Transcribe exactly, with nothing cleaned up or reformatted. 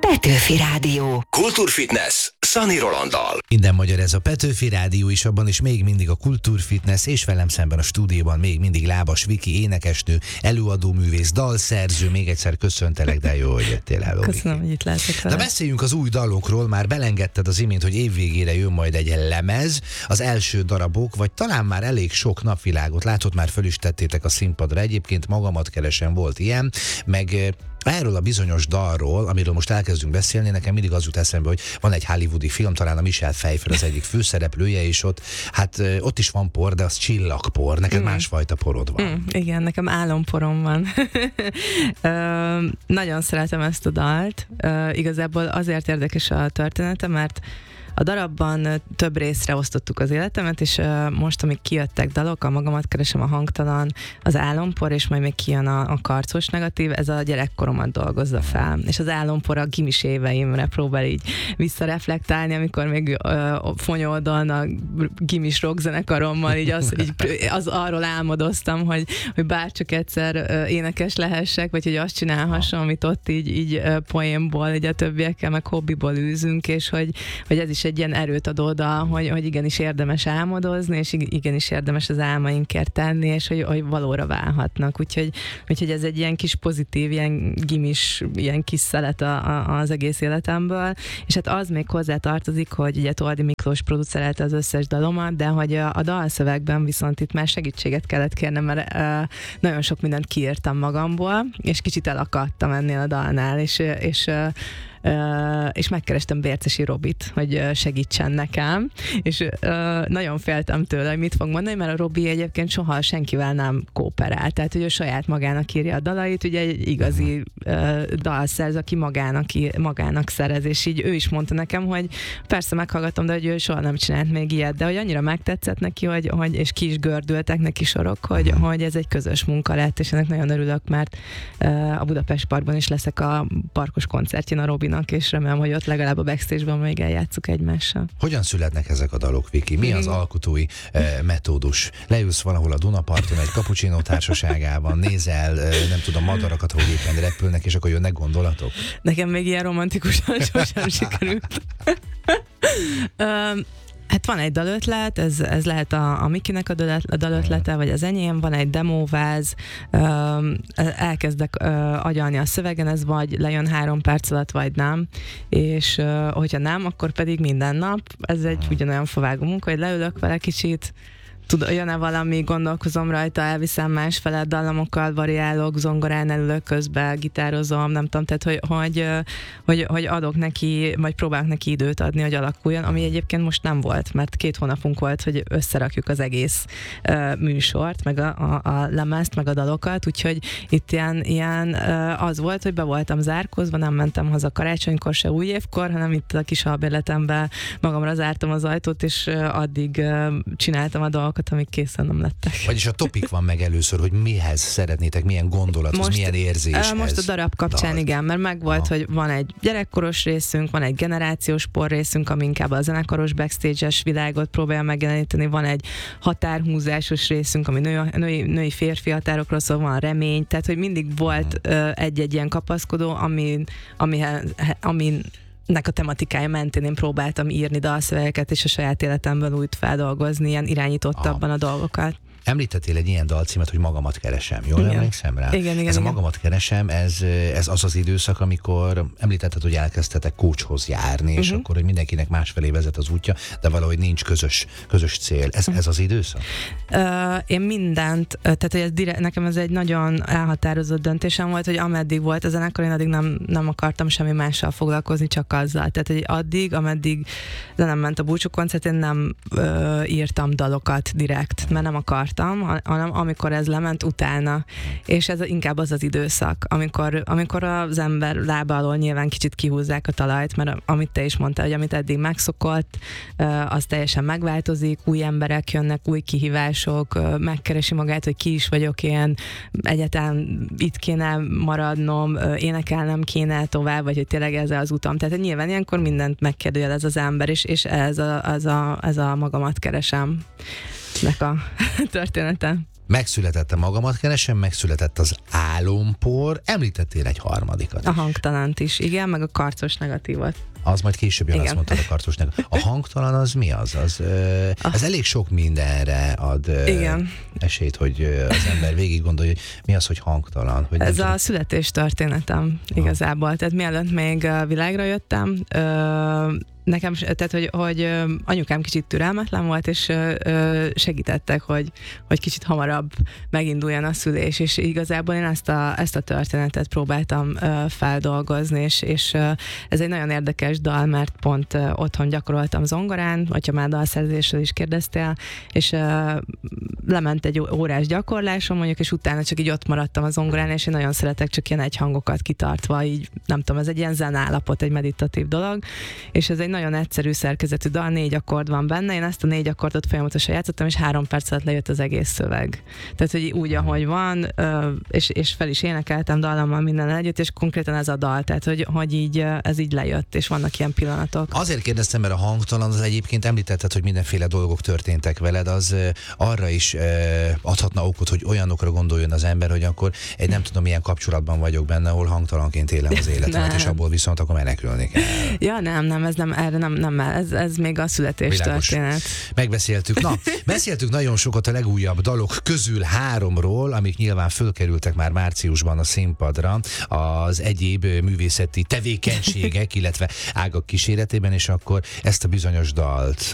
Petőfi Rádió. Kultúrfitness Szani Rolanddal. Minden magyar, ez a Petőfi Rádió is, abban is még mindig a Kultúrfitness, és velem szemben a stúdióban még mindig Lábas Viki, énekesnő, előadóművész, dalszerző. Még egyszer köszöntelek, de jó, hogy jöttél. Hello, Köszönöm, hogy itt lehetek vele. De beszéljünk az új dalokról, már belengedted az imént, hogy évvégére jön majd egy lemez, az első darabok, vagy talán már elég sok napvilágot látott, már föl is tettétek a színpadra. Egyébként Magamat keresem volt ilyen, meg erről a bizonyos dalról, amiről most elkezdünk beszélni, nekem mindig az jut eszembe, hogy van egy hollywoodi film, talán a Michelle Pfeiffer az egyik főszereplője, és ott, hát ott is van por, de az csillagpor. Neked mm. másfajta porod van. Mm, igen, nekem álomporom van. Ö, nagyon szeretem ezt a dalt. Ö, igazából azért érdekes a története, mert a darabban több részre osztottuk az életemet, és uh, most, amíg kijöttek dalok, a Magamat keresem, a Hangtalan, az Álompor, és majd még kijön a, a Karcos negatív, ez a gyerekkoromat dolgozza fel. És az Álompor a gimis éveimre próbál így visszareflektálni, amikor még uh, Fonyoldon a gimis rockzenekarommal így, az, így az arról álmodoztam, hogy, hogy bárcsak egyszer uh, énekes lehessek, vagy hogy azt csinálhassam, amit ott így, így uh, poénból, így a többiekkel, meg hobbiból űzünk, és hogy, hogy ez is egy ilyen erőt ad oda, hogy, hogy igenis érdemes álmodozni, és igenis érdemes az álmainkért tenni, és hogy, hogy valóra válhatnak. Úgyhogy, úgyhogy ez egy ilyen kis pozitív, ilyen gimis, ilyen kis szelet a, a, az egész életemből. És hát az még hozzá tartozik, hogy ugye Toldi Miklós producerelte az összes dalomat, de hogy a, a dalszövegben viszont itt már segítséget kellett kérnem, mert uh, nagyon sok mindent kiírtam magamból, és kicsit elakadtam ennél a dalnál, és, és uh, Uh, és megkerestem Bércesi Robit, hogy uh, segítsen nekem, és uh, nagyon féltem tőle, hogy mit fog mondani, mert a Robi egyébként soha senkivel nem kooperál, tehát hogy ő saját magának írja a dalait, ugye egy igazi uh, dalszerz, aki magának, magának szerez, és így ő is mondta nekem, hogy persze meghallgatom, de hogy ő soha nem csinált még ilyet, de hogy annyira megtetszett neki, hogy, hogy és ki is gördültek neki sorok, hogy, hogy ez egy közös munka lett, és ennek nagyon örülök, mert uh, a Budapest Parkban is leszek a parkos koncertjén a Robinak, és remélem, hogy ott legalább a backstage-ban még eljátszuk egymással. Hogyan születnek ezek a dalok, Viki? Mi az alkotói eh, metódus? Leülsz valahol a Dunaparton egy cappuccino társaságában, nézel, eh, nem tudom, madarakat, hogy éppen repülnek, és akkor jönnek gondolatok? Nekem még ilyen romantikusan sosem sikerült. um, Hát van egy dalötlet, ez, ez lehet a, a Mikinek a, dal, a dalötlete, vagy az enyém, van egy demóváz, um, elkezdek uh, agyalni a szövegen, ez vagy lejön három perc alatt, vagy nem, és uh, hogyha nem, akkor pedig minden nap, ez egy ugyanolyan favágó munka, hogy leülök vele kicsit, Tud, jön-e valami, gondolkozom rajta, elviszem másfele dallamokkal, variálok, zongorán elülök közben, gitározom, nem tudom, tehát hogy, hogy, hogy, hogy adok neki, vagy próbálok neki időt adni, hogy alakuljon, ami egyébként most nem volt, mert két hónapunk volt, hogy összerakjuk az egész uh, műsort, meg a, a, a lemezt, meg a dalokat, úgyhogy itt ilyen, ilyen uh, az volt, hogy be voltam zárkózva, nem mentem haza karácsonykor, se új évkor, hanem itt a kis albérletemben magamra zártam az ajtót, és uh, addig uh, csináltam a dolgokat, amik készen nem lettek. Vagyis a topik van meg először, hogy mihez szeretnétek, milyen gondolathoz, most, milyen érzéshez. Most a darab kapcsán dalt. Igen, mert megvolt, hogy van egy gyerekkoros részünk, van egy generációs por részünk, ami inkább a zenekaros backstage-es világot próbálja megjeleníteni, van egy határhúzásos részünk, ami női, női, női férfi határokról szól, van remény, tehát hogy mindig volt hmm. egy-egy ilyen kapaszkodó, ami, ami, ami nek a tematikája mentén én próbáltam írni dalszövegeket, és a saját életemben úgy feldolgozni, ilyen irányítottabban a dolgokat. Említettél egy ilyen dalcímet, hogy Magamat keresem. Jól igen. emlékszem rá? Igen, igen, ez a igen. Magamat keresem, ez, ez az az időszak, amikor említetted, hogy elkezdtetek coachhoz járni, és uh-huh. akkor, hogy mindenkinek másfelé vezet az útja, de valahogy nincs közös, közös cél. Ez, ez az időszak? Uh, én mindent, tehát hogy ez direkt, nekem ez egy nagyon elhatározott döntésem volt, hogy ameddig volt a zenekar, én addig nem, nem akartam semmi mással foglalkozni, csak azzal. Tehát, hogy addig, ameddig de nem ment a búcsú koncert, én nem uh, írtam dalokat direkt, mert nem akartam, hanem amikor ez lement utána. És ez inkább az az időszak, amikor, amikor az ember lába alól nyilván kicsit kihúzzák a talajt, mert amit te is mondtál, hogy amit eddig megszokott, az teljesen megváltozik, új emberek jönnek, új kihívások, megkeresi magát, hogy ki is vagyok én, egyáltalán itt kéne maradnom, énekelnem kéne tovább, vagy hogy tényleg ez az utam. Tehát nyilván ilyenkor mindent megkérdőjelez az ember, és, és ez, a, ez, a, ez a Magamat keresem nek a története. Megszületett a Magamat keresem, megszületett az Álompor, említettél egy harmadikat A is. hangtalant is, igen, meg a karcos negatívot. Az majd később jön, Igen. azt mondtad a karcosnak. A hangtalan az mi az? az ö, ez elég sok mindenre ad ö, Igen. esélyt, hogy ö, az ember végig gondolja, hogy mi az, hogy hangtalan. Hogy Ez nem a születés történetem igazából. Tehát mielőtt még ö, világra jöttem, ö, nekem, tehát hogy, hogy ö, anyukám kicsit türelmetlen volt, és ö, ö, segítettek, hogy, hogy kicsit hamarabb meginduljon a szülés, és igazából én ezt a, ezt a történetet próbáltam ö, feldolgozni, és, és ö, ez egy nagyon érdekes dal, mert pont ö, otthon gyakoroltam zongorán, hogyha már dalszerzésről is kérdeztél, és ö, lement egy órás gyakorlásom mondjuk, és utána csak így ott maradtam a zongorán, és én nagyon szeretek csak ilyen egy hangokat kitartva, így nem tudom, ez egy ilyen zenállapot, egy meditatív dolog, és ez egy nagyon egyszerű szerkezetű dal, négy akkord van benne, én ezt a négy akkordot folyamatosan játszottam, és három perc alatt lejött az egész szöveg. Tehát, hogy úgy, ahogy van, és, és fel is énekeltem dallammal minden együtt, és konkrétan ez a dal, tehát, hogy, hogy így ez így lejött, és vannak ilyen pillanatok. Azért kérdeztem, mert a hangtalan az egyébként említetted, hogy mindenféle dolgok történtek veled, az ö, arra is ö, adhatna okot, hogy olyanokra gondoljon az ember, hogy akkor egy nem tudom milyen kapcsolatban vagyok benne, ahol hangtalanként élem az életemet, és abból viszont akkor menekülni kell. Ja, nem, nem, ez nem, erre nem, nem, ez, ez még a születés Világos. történet. Megbeszéltük. Na, beszéltük nagyon sokat a legújabb dalok közül háromról, amik nyilván fölkerültek már márciusban a színpadra, az egyéb művészeti tevékenységek, illetve ágak kíséretében, és akkor ezt a bizonyos dalt